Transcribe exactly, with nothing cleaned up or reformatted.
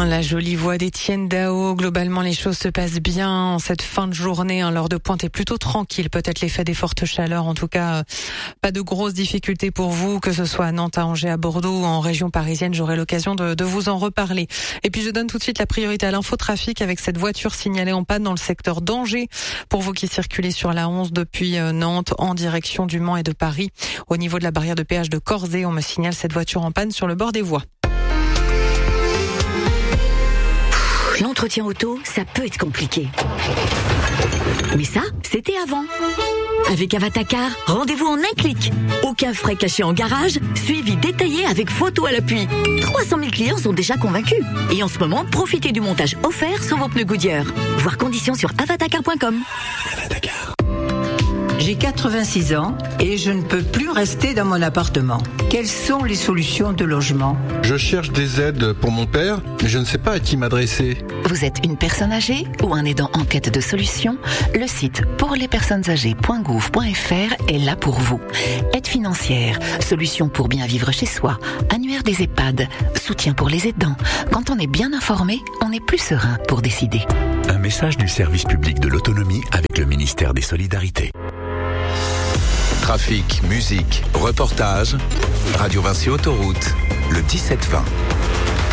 hein, la jolie voix d'Étienne Dao. Globalement, les choses se passent bien en cette fin de journée. Hein, l'heure de pointe est plutôt tranquille. Peut-être l'effet des fortes chaleurs. En tout cas, euh, pas de grosses difficultés pour vous, que ce soit à Nantes, à Angers, à Bordeaux ou en région parisienne. J'aurai l'occasion de, de vous en reparler. Et puis, je donne tout de suite la priorité à l'infotrafic avec cette voiture signalée en panne dans le secteur d'Angers. Pour vous qui circulez sur la onze depuis euh, Nantes en direction du Mans et de Paris. Au niveau de la barrière de péage de Corzé, on me signale cette voiture en panne sur le bord des voies. L'entretien auto, ça peut être compliqué. Mais ça, c'était avant. Avec Avatacar, rendez-vous en un clic. Aucun frais cachés en garage, suivi détaillé avec photo à l'appui. trois cent mille clients sont déjà convaincus. Et en ce moment, profitez du montage offert sur vos pneus Goodyear. Voir conditions sur avatacar point com. Avatacar. J'ai quatre-vingt-six ans et je ne peux plus rester dans mon appartement. Quelles sont les solutions de logement ? Je cherche des aides pour mon père, mais je ne sais pas à qui m'adresser. Vous êtes une personne âgée ou un aidant en quête de solutions ? Le site pour les personnes âgées point gouv point f r est là pour vous. Aide financière, solutions pour bien vivre chez soi, annuaire des EHPAD, soutien pour les aidants. Quand on est bien informé, on est plus serein pour décider. Un message du service public de l'autonomie avec le ministère des Solidarités. Trafic, musique, reportage, Radio Vinci Autoroute, le dix-sept vingt.